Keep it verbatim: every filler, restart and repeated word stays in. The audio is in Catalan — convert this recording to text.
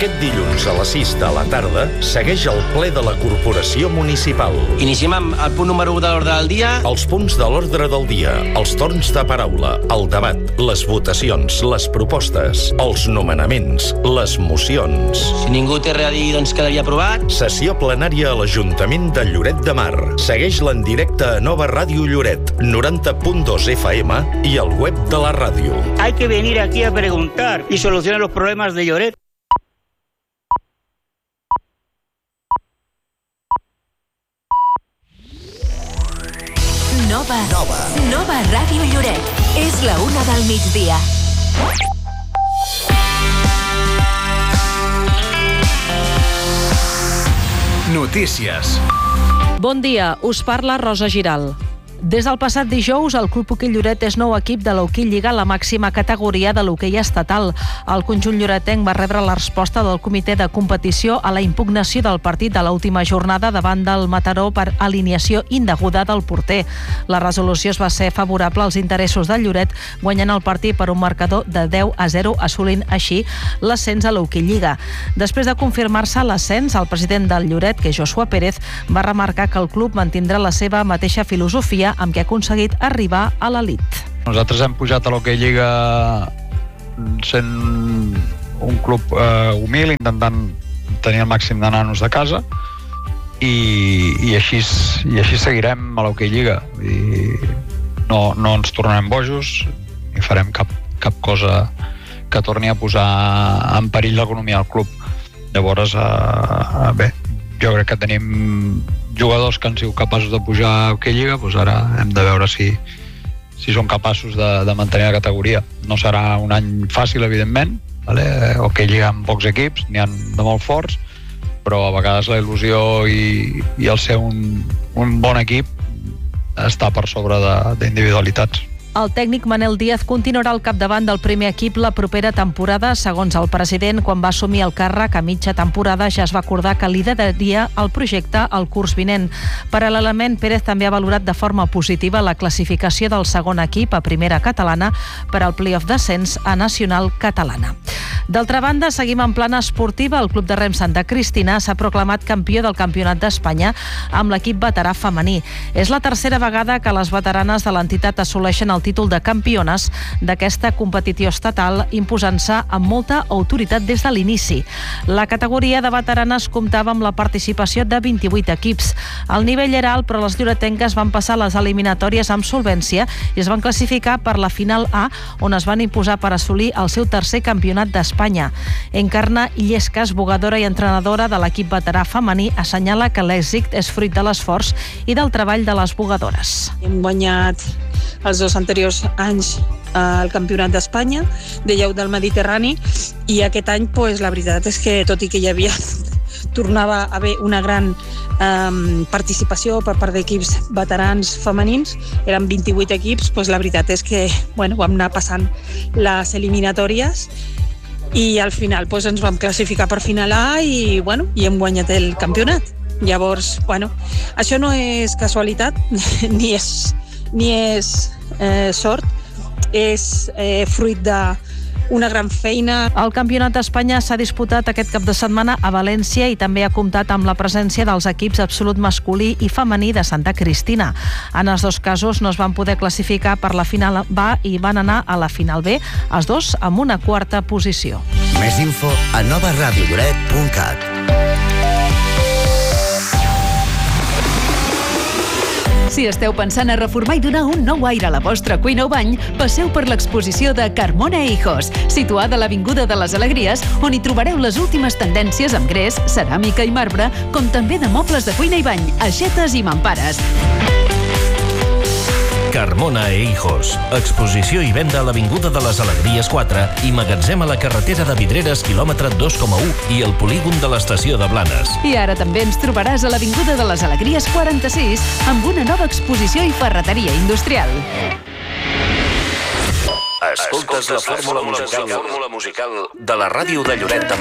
Aquest dilluns a les sis de la tarda segueix el ple de la Corporació Municipal. Iniciem amb el punt número u de l'ordre del dia. Els punts de l'ordre del dia, els torns de paraula, el debat, les votacions, les propostes, els nomenaments, les mocions. Si ningú té res a dir, doncs quedaria aprovat. Sessió plenària a l'Ajuntament de Lloret de Mar. Segueix-la en directe a Nova Ràdio Lloret, noranta punt dos F M i al web de la ràdio. Hay que venir aquí a preguntar y solucionar los problemas de Lloret. Nova, Nova, Nova Ràdio Lloret. És la una del migdia. Notícies. Bon dia, us parla Rosa Giral. Des del passat dijous, el Club Hoquei Lloret és nou equip de l'Hoquei Lliga, la màxima categoria de l'hoquei estatal. El conjunt lloretenc va rebre la resposta del comitè de competició a la impugnació del partit de l'última jornada davant del Mataró per alineació indeguda del porter. La resolució es va ser favorable als interessos del Lloret, guanyant el partit per un marcador de deu a zero, assolint així l'ascens a l'Hoquei Lliga. Després de confirmar-se l'ascens, el president del Lloret, que és Joshua Pérez, va remarcar que el club mantindrà la seva mateixa filosofia amb què ha aconseguit arribar a l'elit. Nosaltres hem pujat a l'Hoquei Lliga sent un club eh, humil, intentant tenir el màxim de nanos de casa i, i, així, i així seguirem a l'Hoquei Lliga. I no, no ens tornarem bojos ni farem cap, cap cosa que torni a posar en perill l'economia del club. Llavors, eh, bé, jo crec que tenim jugadors que han sigut capaços de pujar a Hoquei Lliga, doncs ara hem de veure si, si són capaços de, de mantenir la categoria. No serà un any fàcil, evidentment, vale? Hoquei Lliga amb pocs equips, n'hi ha de molt forts, però a vegades la il·lusió i, i el ser un, un bon equip està per sobre d'individualitats. El tècnic Manel Díaz continuarà al capdavant del primer equip la propera temporada. Segons el president, quan va assumir el càrrec a mitja temporada ja es va acordar que lideraria el projecte el curs vinent. Paral·lelament, Pérez també ha valorat de forma positiva la classificació del segon equip a primera catalana per al play-off d'ascens a nacional catalana. D'altra banda, seguim en plana esportiva. El Club de Rem Santa Cristina s'ha proclamat campió del Campionat d'Espanya amb l'equip veterà femení. És la tercera vegada que les veteranes de l'entitat assoleixen el títol de campiones d'aquesta competició estatal, imposant-se amb molta autoritat des de l'inici. La categoria de veteranes comptava amb la participació de vint-i-vuit equips. El nivell era alt, però les lloretenques van passar les eliminatòries amb solvència i es van classificar per la final A, on es van imposar per assolir el seu tercer campionat d'Espanya. Encarna Illescas, bugadora i entrenadora de l'equip veterà femení, assenyala que l'èxit és fruit de l'esforç i del treball de les bugadores. Hem guanyat els dos anteriors anys al Campionat d'Espanya de lleu del Mediterrani i aquest any pues, la veritat és que tot i que hi havia tornava a haver una gran um, participació per part d'equips veterans femenins, eren vint-i-vuit equips, pues, la veritat és que bueno, vam anar passant les eliminatòries i al final pues, ens vam classificar per final A i, bueno, i hem guanyat el campionat. Llavors, bueno, això no és casualitat ni és ni és eh, sort, és eh, fruit d'una gran feina. El Campionat d'Espanya s'ha disputat aquest cap de setmana a València i també ha comptat amb la presència dels equips absolut masculí i femení de Santa Cristina. En els dos casos no es van poder classificar per la final A i van anar a la final B, els dos amb una quarta posició. Més info a nova ràdio lloret punt cat. Si esteu pensant a reformar i donar un nou aire a la vostra cuina o bany, passeu per l'exposició de Carmona e Hijos, situada a l'Avinguda de les Alegries, on hi trobareu les últimes tendències amb gres, ceràmica i marbre, com també de mobles de cuina i bany, aixetes i mampares. Carmona e Hijos. Exposició i venda a l'Avinguda de les Alegries quatre i magatzem a la carretera de Vidreres, quilòmetre dos coma u i el polígon de l'estació de Blanes. I ara també ens trobaràs a l'Avinguda de les Alegries quaranta-sis amb una nova exposició i ferreteria industrial. Escoltes la fórmula musical de la ràdio de Lloret de Mar.